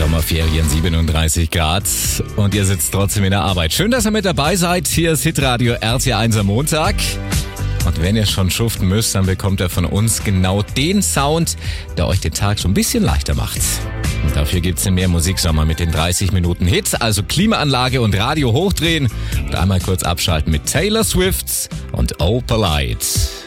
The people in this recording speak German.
Sommerferien, 37 Grad und ihr sitzt trotzdem in der Arbeit. Schön, dass ihr mit dabei seid. Hier ist Hitradio RT1 am Montag. Und wenn ihr schon schuften müsst, dann bekommt ihr von uns genau den Sound, der euch den Tag schon ein bisschen leichter macht. Und dafür gibt's den Mehr Musiksommer mit den 30 Minuten Hits, also Klimaanlage und Radio hochdrehen und einmal kurz abschalten mit Taylor Swift und Oh Polite.